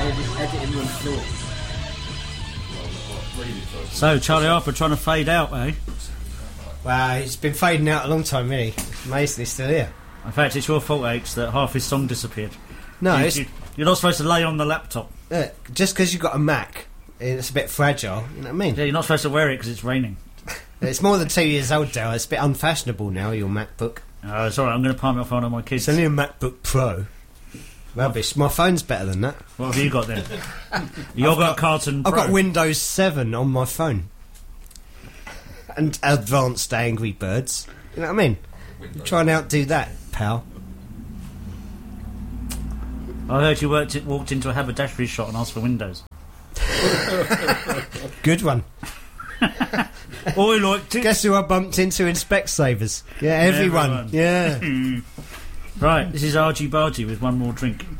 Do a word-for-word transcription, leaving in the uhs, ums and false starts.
editing room floor. So, Charlie Harper trying to fade out, eh? Well, it's been fading out a long time, really. Amazing it's still here. In fact, it's your fault, Aches, that half his song disappeared. No, you, it's... You, you're not supposed to lay on the laptop. Uh, just because you've got a Mac, it's a bit fragile, you know what I mean? Yeah, you're not supposed to wear it because it's raining. It's more than two years old, Dale. It's a bit unfashionable now, your MacBook. Oh, it's alright, I'm going to palm it off one of my kids. It's only a MacBook Pro. Rubbish. My phone's better than that. What have you got then? You've got, got Carlton Pro. I've got Windows seven on my phone. And advanced Angry Birds. You know what I mean? Try and outdo that, pal. I heard you worked it, walked into a haberdashery shop and asked for windows. Good one. Oh, like t- Guess who I bumped into in Specsavers? Yeah, everyone. everyone. Yeah. Right, this is Argy Bargy with one more drink.